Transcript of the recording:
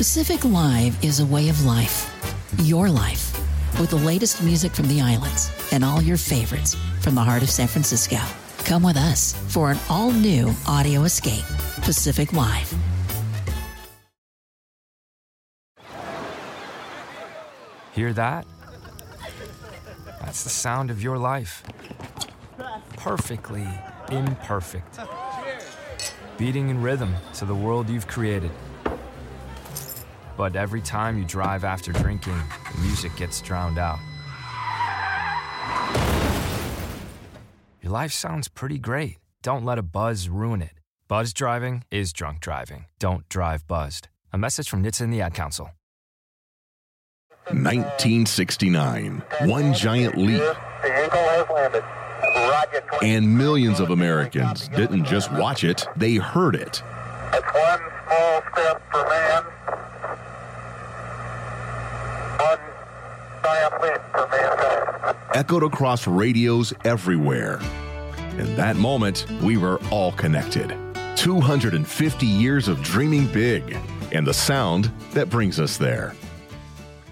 Pacific Live is a way of life. Your life. With the latest music from the islands and all your favorites from the heart of San Francisco. Come with us for an all-new audio escape. Pacific Live. Hear that? That's the sound of your life. Perfectly imperfect. Beating in rhythm to the world you've created. But every time you drive after drinking, the music gets drowned out. Your life sounds pretty great. Don't let a buzz ruin it. Buzz driving is drunk driving. Don't drive buzzed. A message from NHTSA and the Ad Council. 1969, one giant leap. And millions of Americans didn't just watch it, they heard it. That's one small step for man, one giant leap for mankind. Echoed across radios everywhere. In that moment, we were all connected. 250 years of dreaming big, and the sound that brings us there.